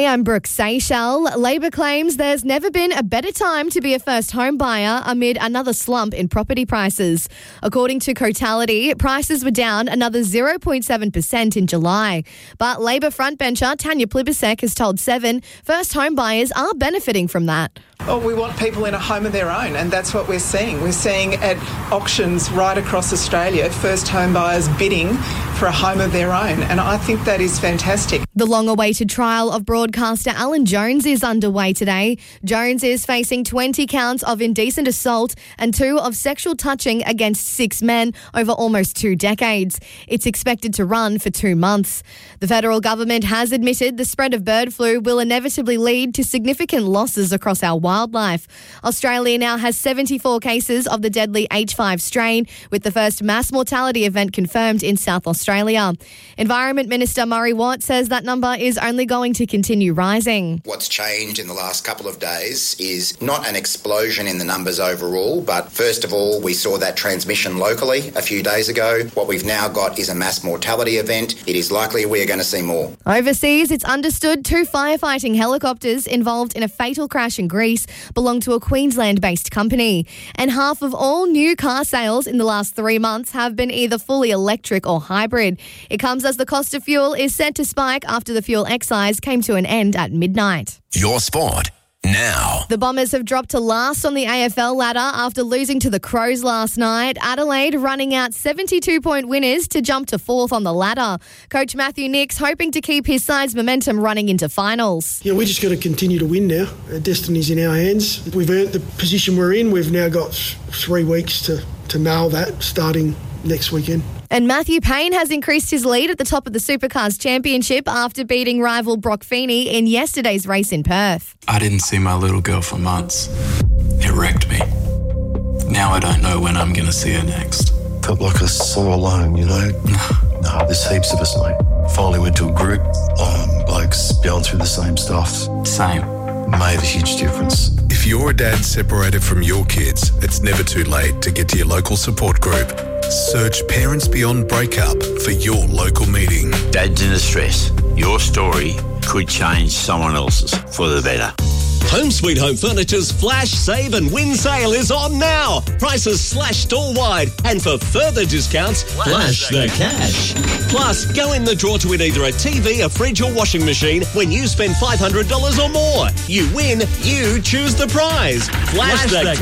Hey, I'm Brooke Seychelles. Labor claims there's never been a better time to be a first home buyer amid another slump in property prices. According to Cotality, prices were down another 0.7% in July. But Labor frontbencher Tanya Plibersek has told Seven first home buyers are benefiting from that. Oh, we want people in a home of their own, and that's what we're seeing. We're seeing at auctions right across Australia, first home buyers bidding for a home of their own, and I think that is fantastic. The long-awaited trial of broadcaster Alan Jones is underway today. Jones is facing 20 counts of indecent assault and 2 of sexual touching against 6 men over almost 2 decades. It's expected to run for 2 months. The federal government has admitted the spread of bird flu will inevitably lead to significant losses across our wildlife. Australia now has 74 cases of the deadly H5 strain, with the first mass mortality event confirmed in South Australia. Environment Minister Murray Watt says that number is only going to continue rising. What's changed in the last couple of days is not an explosion in the numbers overall, but first of all, we saw that transmission locally a few days ago. What we've now got is a mass mortality event. It is likely we're going to see more. Overseas, it's understood 2 firefighting helicopters involved in a fatal crash in Greece belong to a Queensland-based company. And half of all new car sales in the last 3 months have been either fully electric or hybrid. It comes as the cost of fuel is set to spike after the fuel excise came to an end at midnight. Your sport now. The Bombers have dropped to last on the AFL ladder after losing to the Crows last night. Adelaide running out 72-point winners to jump to 4th on the ladder. Coach Matthew Nicks hoping to keep his side's momentum running into finals. Yeah, we just got to continue to win now. Our destiny's in our hands. We've earned the position we're in. We've now got 3 weeks to nail that, starting next weekend. And Matthew Payne has increased his lead at the top of the Supercars Championship after beating rival Brock Feeney in yesterday's race in Perth. I didn't see my little girl for months. It wrecked me. Now I don't know when I'm going to see her next. Felt like I was so alone, you know? No, there's heaps of us, mate. Finally went to a group, blokes going through the same stuff. Same. Made a huge difference. If you're a dad separated from your kids, it's never too late to get to your local support group. Search Parents Beyond Breakup for your local meeting. Dad's in distress. Your story could change someone else's for the better. Home Sweet Home Furniture's Flash, Save and Win sale is on now. Prices slashed store-wide, and for further discounts, flash the cash. Plus, go in the draw to win either a TV, a fridge or washing machine when you spend $500 or more. You win, you choose the prize. Flash the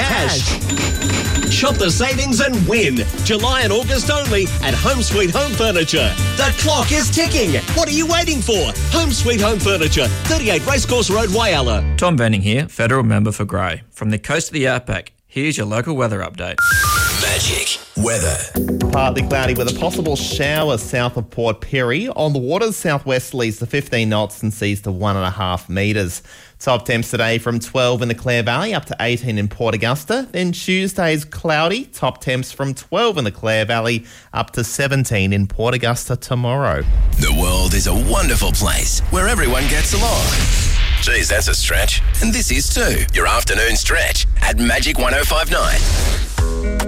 cash. Shop the savings and win. July and August only at Home Sweet Home Furniture. The clock is ticking. What are you waiting for? Home Sweet Home Furniture, 38 Racecourse Road, Whyalla. Tom Benning here, federal member for Grey. From the coast of the Outback, here's your local weather update. Magic weather. Partly cloudy with a possible shower south of Port Perry. On the waters, southwesterlies to 15 knots and seas to 1.5 metres. Top temps today from 12 in the Clare Valley up to 18 in Port Augusta. Then Tuesday's cloudy. Top temps from 12 in the Clare Valley up to 17 in Port Augusta tomorrow. The world is a wonderful place where everyone gets along. Geez, that's a stretch. And this is too. Your afternoon stretch at Magic 105.9.